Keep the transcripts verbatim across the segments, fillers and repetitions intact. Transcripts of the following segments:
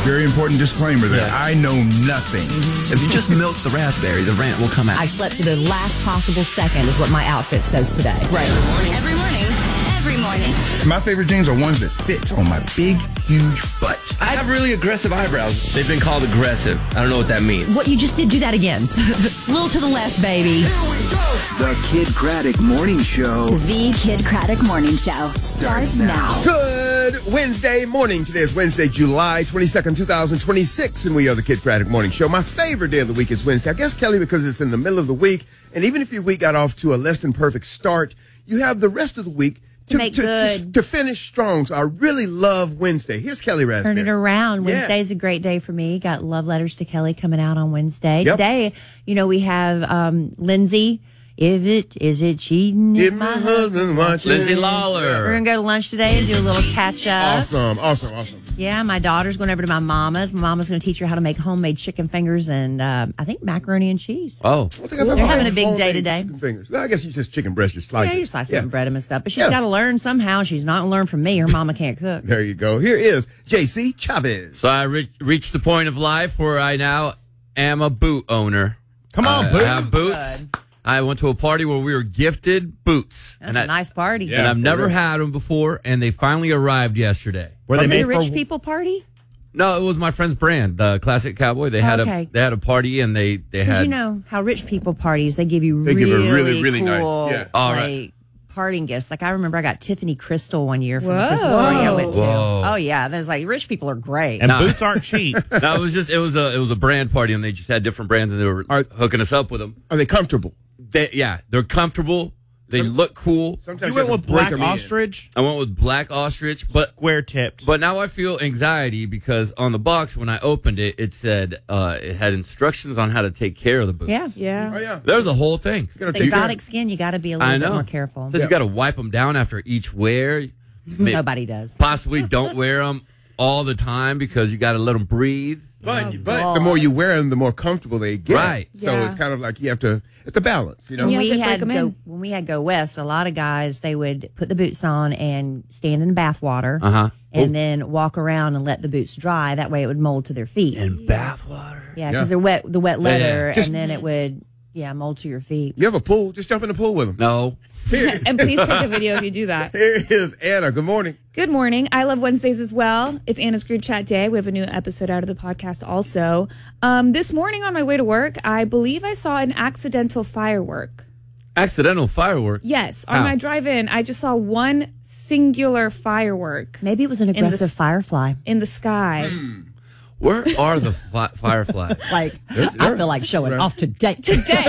very important disclaimer there. Yeah. I know nothing. Mm-hmm. If you just milk the raspberry, the rant will come out. I slept to the last possible second is what my outfit says today. Right. Every morning. Every morning. Every morning. My favorite jeans are ones that fit on my big, huge butt. I have really aggressive eyebrows. They've been called aggressive. I don't know what that means. What, you just did do that again. Little to the left, baby. Here we go. The Kid Craddock Morning Show. The Kid Craddock Morning Show starts now. Good Wednesday morning. Today is Wednesday, July twenty-second, twenty twenty-six, and we are the Kid Craddock Morning Show. My favorite day of the week is Wednesday. I guess, Kelly, because it's in the middle of the week, and even if your week got off to a less than perfect start, you have the rest of the week to, Make to, good. to, to finish strong. So I really love Wednesday. Here's Kelly Raspberry. Turn it around. Yeah. Wednesday's a great day for me. Got Love Letters to Kelly coming out on Wednesday. Yep. Today, you know, we have um, Lindsay. If it is it cheating If my husband watching. Lindsay Lawler. We're going to go to lunch today and do a little catch up. Awesome, awesome, awesome. Yeah, my daughter's going over to my mama's. My mama's going to teach her how to make homemade chicken fingers and uh, I think macaroni and cheese. Oh. I think I've They're ever having had a big day homemade today. chicken fingers. Well, I guess you just chicken breast, you slice Yeah, it. you slice it Yeah. and bread them and stuff. But she's Yeah. got to learn somehow. She's not going to learn from me. Her mama can't cook. There you go. Here is J C Chavez. So I re- reached the point of life where I now am a boot owner. Come on, I, boot. I have boots. I went to a party where we were gifted boots. That's and a I, nice party. Yeah. And I've never real. had them before, and they finally arrived yesterday. Were they made a rich people party? No, it was my friend's brand, the Classic Cowboy. They had Okay. a they had a party, and they they Because had. you know how rich people parties, they give you They give really, a really, really nice- cool, yeah. All like, right. parting gifts. Like I remember I got Tiffany Crystal one year from the Whoa. Christmas party I went to. Whoa. Oh yeah, there's like rich people are great. And Nah. boots aren't cheap. No, it was just it was a it was a brand party, and they just had different brands, and they were Are- hooking us up with them. Are they comfortable? They, yeah, they're comfortable. They look cool. Sometimes You went have with to break black 'em in. ostrich, I went with black ostrich, but square tipped. but now I feel anxiety because on the box when I opened it, it said uh, it had instructions on how to take care of the boots. Yeah, Yeah. Oh, yeah. There's a whole thing. gotta the take care- exotic skin, you got to be a I little bit know. more careful. Says you got to wipe them down after each wear. May- Nobody does. Possibly don't wear them all the time because you got to let them breathe. But, but the more you wear them, the more comfortable they get. Right. So Yeah. it's kind of like you have to, it's a balance, you know? When You have we to break had 'em go in. when we had go west, a lot of guys they would put the boots on and stand in bath water, Uh-huh. and then walk around and let the boots dry. That way, it would mold to their feet. And bath water. yeah, Yeah. because they're wet, the wet yeah. leather, Just- and then it would yeah mold to your feet. You have a pool, just jump in the pool with them. No. And please take a video if you do that. Here is Anna. Good morning. Good morning. I love Wednesdays as well. It's Anna's Group Chat Day. We have a new episode out of the podcast also. Um, this morning on my way to work, I believe I saw an accidental firework. Accidental firework. Yes, on How? my drive in, I just saw one singular firework Maybe it was an the aggressive s- firefly. in the sky. Where are the fi- fireflies? Like I feel like showing off today. Today,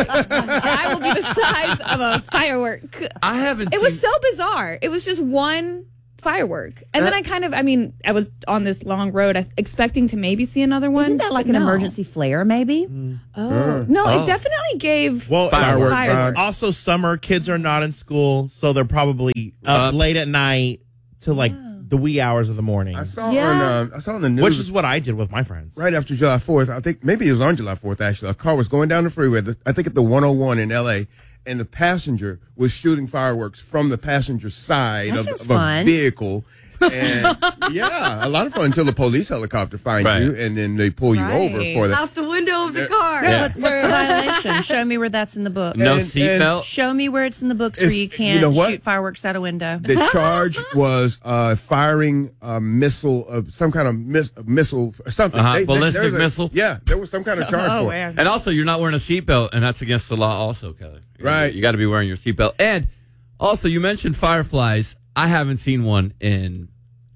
I will be the size of a firework. I haven't It seen. was so bizarre. It was just one firework. And then I kind of, I mean, I was on this long road I- expecting to maybe see another one. Isn't that like but an no. emergency flare? Maybe. Oh. No, Oh. it definitely gave Well, Firework fire. vibe. it's also summer. Kids are not in school, so they're probably up Uh, late at night to like the wee hours of the morning, I saw Yeah. on, uh, I saw on the news. which is what I did with my friends. right after July fourth, I think maybe it was on July fourth, actually. A car was going down the freeway, the- I think at the one oh one in L A, and the passenger was shooting fireworks from the passenger side That of, sounds of a fun. vehicle. And yeah, a lot of fun until the police helicopter finds Right. you, and then they pull you Right. over for that. Out the window of the car. Yeah. What's, what's the violation? Show me where that's in the book. no and- seatbelt. Show me where it's in the books where It's- you you can't know what? shoot fireworks out a window. The charge was uh, firing a missile of some kind of miss, missile, or something. Uh-huh. They- they- Ballistic there's a- missile? Yeah, there was some kind of charge oh, for it. man. And also, you're not wearing a seatbelt, and that's against the law, also, Kelly. You- Right. You got to be wearing your seatbelt. And also, you mentioned fireflies. I haven't seen one in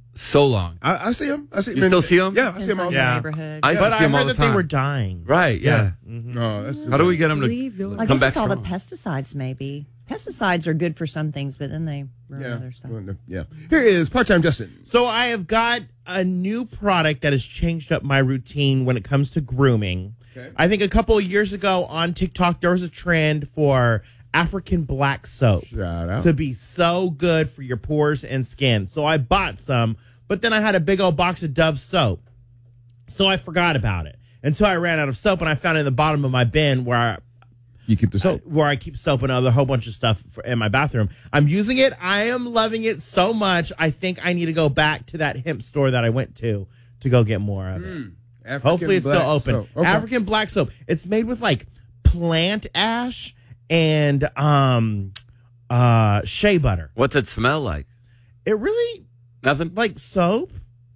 so long. I, I see them. I see You still see 'em? Yeah, I see them all Inside the your Yeah. neighborhood. I used But to I see them all heard the that they time. were dying. Right? Yeah. No, that's How do we get them to I come guess back it's all the strong? pesticides, maybe. Pesticides are good for some things, but then they ruin Yeah. other stuff. Yeah. Here is part-time Justin. So I have got a new product that has changed up my routine when it comes to grooming. Okay. I think a couple of years ago on TikTok, there was a trend for African black soap Shout out. to be so good for your pores and skin. So I bought some, but then I had a big old box of Dove soap. So I forgot about it until I ran out of soap, and I found it in the bottom of my bin where I, You keep the soap. where I keep soap and other whole bunch of stuff for, in my bathroom. I'm using it. I am loving it so much. I think I need to go back to that hemp store that I went to to go get more of it. Mm. African Hopefully it's black still open. soap. Okay. African black soap. It's made with like plant ash and um uh shea butter. What's it smell like? It really Nothing. like soap.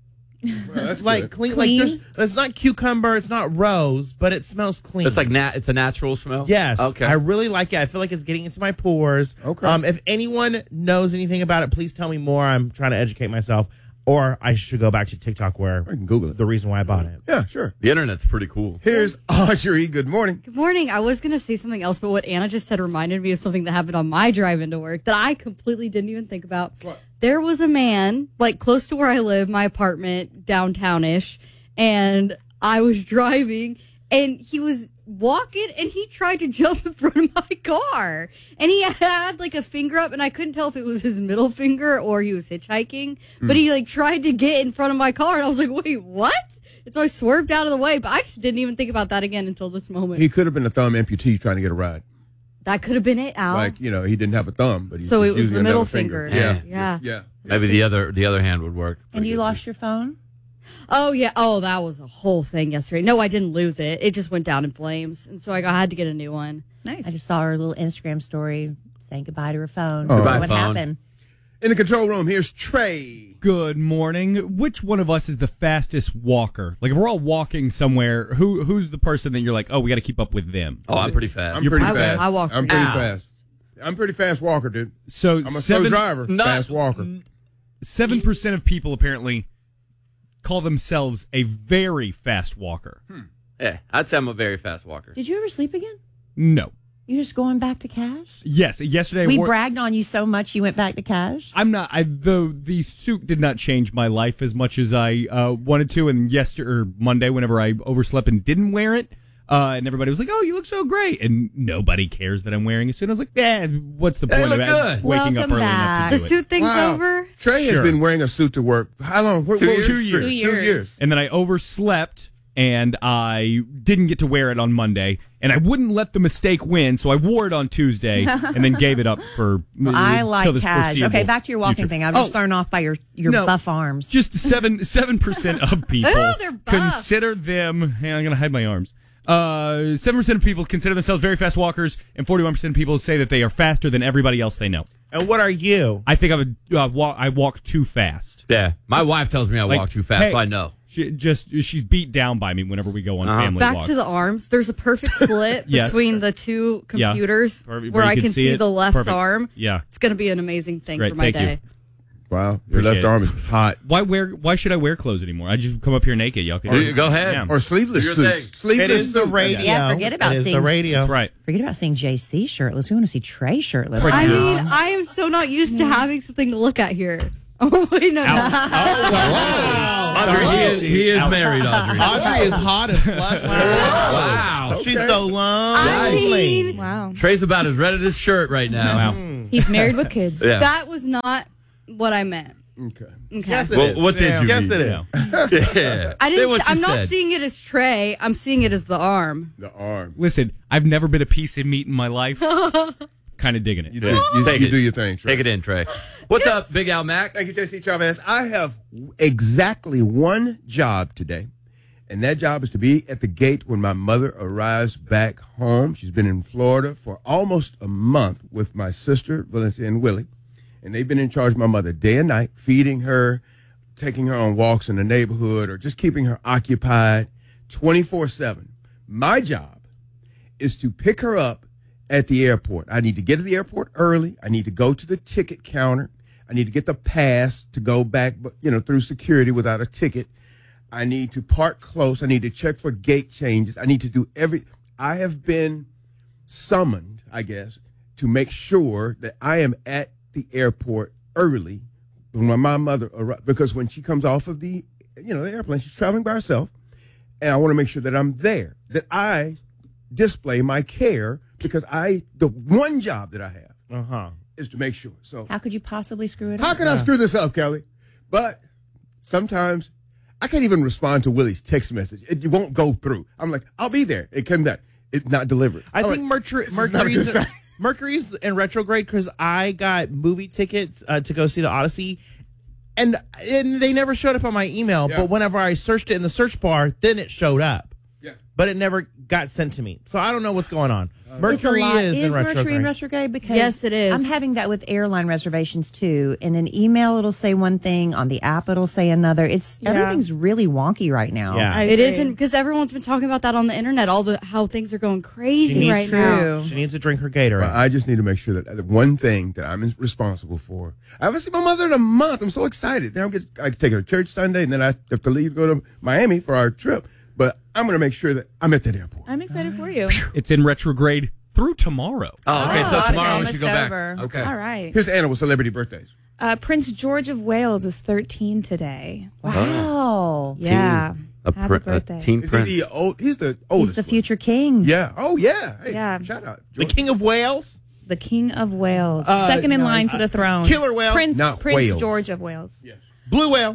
Well, that's Like good. clean, Clean? like there's it's not cucumber, it's not rose, but it smells clean. It's like nat. It's a natural smell. Yes. Okay. I really like it. I feel like it's getting into my pores. Okay. Um, if anyone knows anything about it, please tell me more. I'm trying to educate myself. Or I should go back to TikTok where I can Google it. the reason why I bought it. Yeah, sure. The internet's pretty cool. Here's Audrey. Good morning. Good morning. I was going to say something else, but what Anna just said reminded me of something that happened on my drive into work that I completely didn't even think about. What? There was a man, like close to where I live, my apartment, downtown-ish, and I was driving, and he was walking, and he tried to jump in front of my car. And he had, like, a finger up, and I couldn't tell if it was his middle finger or he was hitchhiking. Mm. But he, like, tried to get in front of my car, and I was like, wait, what? And so I swerved out of the way, but I just didn't even think about that again until this moment. He could have been a thumb amputee trying to get a ride. That could have been it, Al. Like, you know, he didn't have a thumb, but he So was it was using the middle another finger. finger. Yeah. Yeah. Yeah. Maybe the other the other hand would work. And you pretty good, lost too. your phone? Oh, yeah. Oh, that was a whole thing yesterday. No, I didn't lose it. It just went down in flames. And so I, got, I had to get a new one. Nice. I just saw her little Instagram story saying goodbye to her phone. Goodbye, what phone. happened? In the control room, here's Trey. Good morning. Which one of us is the fastest walker? Like, if we're all walking somewhere, who who's the person that you're like, oh, we got to keep up with them? Oh, I'm pretty fast. I'm pretty I- fast. I walk I'm pretty pretty fast. fast. I'm pretty fast walker, dude. So I'm a seven, slow driver, not- fast walker. Seven percent of people apparently call themselves a very fast walker. Yeah, I'd say I'm a very fast walker. Did you ever sleep again? No. You just going back to cash? Yes. Yesterday, I We wore- bragged on you so much you went back to cash? I'm not. I the the suit did not change my life as much as I uh, wanted to. And yesterday or Monday, whenever I overslept and didn't wear it, uh, and everybody was like, "Oh, you look so great," and nobody cares that I'm wearing a suit. I was like, "Yeah, what's the Hey, point look of it? good. waking up Welcome early enough back. to The do it?" suit thing's Wow. over. Trey has Sure. been wearing a suit to work. How long? What, Two what was years? his Two career? years. Two years. And then I overslept, and I didn't get to wear it on Monday, and I wouldn't let the mistake win, so I wore it on Tuesday, and then gave it up for. I till like this cash. foreseeable Okay, back to your walking future. thing. I was just Oh, thrown off by your, your No. buff arms. Just seven seven percent of people Oh, they're buff. consider them. Hang on, I'm gonna hide my arms. Uh, seven percent of people consider themselves very fast walkers, and forty-one percent of people say that they are faster than everybody else they know. And what are you? I think I would uh, walk. I walk too fast. Yeah, my wife tells me I Like, walk too fast, hey, so I know. She just she's beat down by me whenever we go on Uh-huh. family Back walks. to the arms. There's a perfect slit Yes. between the two Yeah. computers Where- where where you I can can see see it. the left Perfect. arm. Yeah. It's going to be an amazing thing Great, for my thank you. day. Wow, your Appreciate left it. arm is hot. Why wear? Why should I wear clothes anymore? I just come up here naked. Y'all can Or- go ahead. Yeah. Or sleeveless Do your suit. thing. Sleeveless It is the suit. radio. Yeah, forget about it is seeing- the radio. That's right. Forget about seeing J C shirtless. We want to see Trey shirtless. I now. mean, I am so not used to having something to look at here. Oh, wait, no, no. Audrey, he is, he is married, Audrey. Audrey is hot and flustered. Wow. She's so lonely. I mean, Wow. Trey's about as red as his shirt right now. Wow. He's married with kids. Yeah. that was not what I meant. Okay. Okay. Yes, it Well, is. what did you Yes, mean? it is. Yeah. I Say didn't. what you I'm not said. seeing it as Trey. I'm seeing it as the arm. The arm. Listen, I've never been a piece of meat in my life. Kind of digging it. You, you, Take you it. do your thing, Trey. Take it in, Trey. What's up, Big Al Mac? Thank you, J C Chavez. I have exactly one job today, and that job is to be at the gate when my mother arrives back home. She's been in Florida for almost a month with my sister, Valencia and Willie, and they've been in charge of my mother day and night, feeding her, taking her on walks in the neighborhood, or just keeping her occupied twenty-four seven. My job is to pick her up at the airport. I need to get to the airport early. I need to go to the ticket counter. I need to get the pass to go back, you know, through security without a ticket. I need to park close. I need to check for gate changes. I need to do every. I have been summoned, I guess, to make sure that I am at the airport early when my mother arrives, because when she comes off of the, you know, the airplane, she's traveling by herself, and I want to make sure that I'm there, that I display my care, because I, the one job that I have Uh huh. is to make sure. So How could you possibly screw it how up? can I screw this up, Kelly? But sometimes I can't even respond to Willie's text message. It won't go through. I'm like, I'll be there. It came back. It's not delivered. I I'm think like, Mercury, this is not a good Mercury's, sign. Mercury's in retrograde because I got movie tickets uh, to go see the Odyssey And, and they never showed up on my email, Yeah. but whenever I searched it in the search bar, then it showed up. Yeah. But it never got sent to me. So I don't know what's going on. It's a Mercury lot. is, in retrograde. Mercury in retrograde? Because Yes, it is. I'm having that with airline reservations too. In an email, it'll say one thing. On the app, it'll say another. It's Yeah. everything's really wonky right now. Yeah. I It agree. isn't because everyone's been talking about that on the internet. All the how things are going She crazy needs right to- now. She needs to drink her Gatorade. Well, I just need to make sure that the one thing that I'm responsible for. I haven't seen my mother in a month. I'm so excited. Then I get I take her to church Sunday, and then I have to leave to go to Miami for our trip. But I'm going to make sure that I'm at that airport. I'm excited for you. It's in retrograde through tomorrow. Oh, okay. Oh, So it's tomorrow we almost should go back. over. Okay. All right. Here's Anna with celebrity birthdays. Uh, Prince George of Wales is thirteen today. Wow. Yeah. A, Happy pr- a birthday. teen Is prince. he the old? He's the He's oldest. the one. future king. Yeah. Oh yeah. Hey, Yeah. Shout out. the King of Wales? The King of Wales. Uh, Second in no, line uh, to the throne. Killer whale. Prince, Not Prince whales. George of Wales. Blue whale.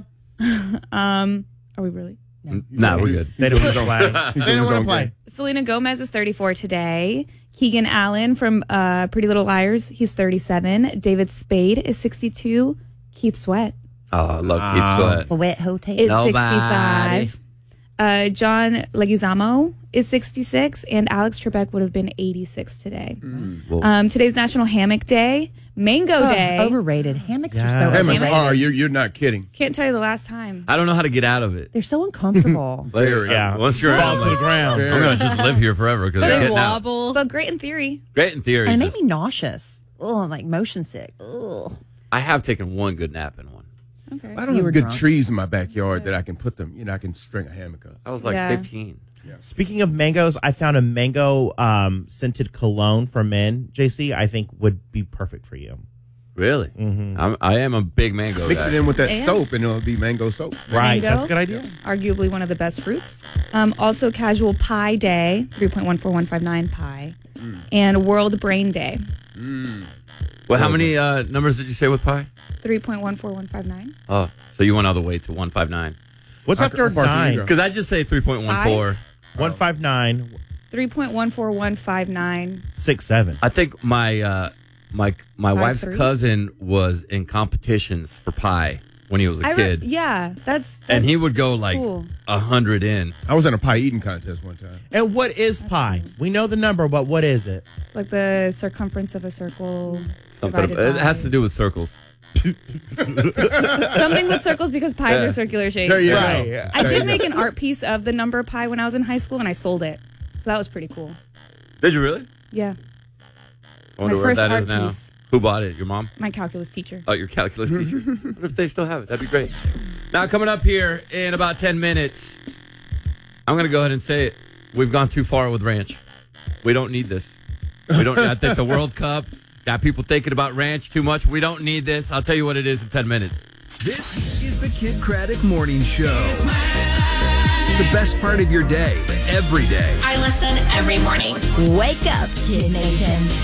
Um, are we really? Nah, we're good. They don't want to play. He's They doing don't his want to own play. game. Selena Gomez is thirty-four today. Keegan Allen from uh, Pretty Little Liars, he's thirty-seven. David Spade is sixty-two. Keith Sweat Oh, I love Keith Sweat. The wet hotel. is Nobody. sixty-five. Uh, John Leguizamo is sixty-six, and Alex Trebek would have been eighty-six today. Well, Um, today's National Hammock Day, Mango Oh, Day. overrated. Hammocks Yeah. are so Hammocks overrated. are. You're, you're not kidding. Can't tell you the last time. I don't know how to get out of it. They're so uncomfortable. Like, Yeah. Once you're in, Fall I'm to the like, ground. I'm gonna just live here forever because They I'm getting out. wobble. But great in theory. Great in theory. and they just- make me nauseous. Oh, like motion sick. Ugh. I have taken one good nap in one. Okay. I don't You have were good drunk. trees in my backyard that I can put them. You know, I can string a hammock up. I was like Yeah. fifteen. Speaking of mangoes, I found a mango um, scented cologne for men, J C, I think would be perfect for you. Really? Mm-hmm. I'm, I am a big mango Mix guy. it in with that And- soap, and it'll be mango soap. Right. Mango? That's a good idea. Arguably one of the best fruits. Um, also, Casual Pie Day, three point one four one five nine pi. And World Brain Day, Well, how many uh, numbers did you say with pi? three point one four one five nine. Oh, so you went all the way to one five nine. What's How- after how far can you nine? go? Because I just say three point one four. one five nine three point one four one five nine. six seven. I think my uh, my my Five, wife's three? cousin was in competitions for pi when he was a I re- kid, yeah, that's, and he that's would go like cool. a hundred in. I was in a pie eating contest one time. And what is pi? We know the number, but what is it? like the circumference of a circle. Something divided it by- has to do with circles. something with circles because pies Yeah. are circular shapes. There you Right. go. I There you did make go. an art piece of the number pi when I was in high school, and I sold it. So that was pretty cool. Did you really? Yeah, I wonder My where first that is art now. piece. Who bought it? Your mom? my calculus teacher. Oh, your calculus teacher. What if they still have it? That'd be great. Now, coming up here in about ten minutes, I'm going to go ahead and say it. We've gone too far with ranch. We don't need this. We don't. I think the World Cup got people thinking about ranch too much. We don't need this. I'll tell you what it is in ten minutes. This is the Kid Craddock Morning Show. The best part of your day, every day. I listen every morning. Wake up, Kid Nation.